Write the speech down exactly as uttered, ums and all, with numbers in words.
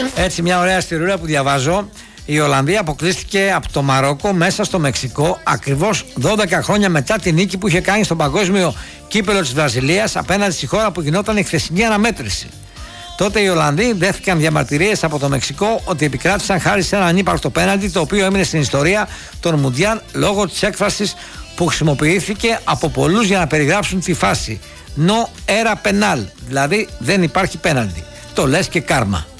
Έτσι, μια ωραία ιστορία που διαβάζω. Η Ολλανδία αποκλείστηκε από το Μαρόκο μέσα στο Μεξικό ακριβώς δώδεκα χρόνια μετά τη νίκη που είχε κάνει στο παγκόσμιο κύπελο της Βραζιλίας απέναντι στη χώρα που γινόταν η χθεσινή αναμέτρηση. Τότε οι Ολλανδοί δέχτηκαν διαμαρτυρίες από το Μεξικό ότι επικράτησαν χάρη σε έναν ανύπαρκτο πέναλτι, το οποίο έμεινε στην ιστορία των Μουντιάλ λόγω της έκφρασης που χρησιμοποιήθηκε από πολλούς για να περιγράψουν τη φάση. No era penal, δηλαδή δεν υπάρχει πέναλτι. Το λες και κάρμα.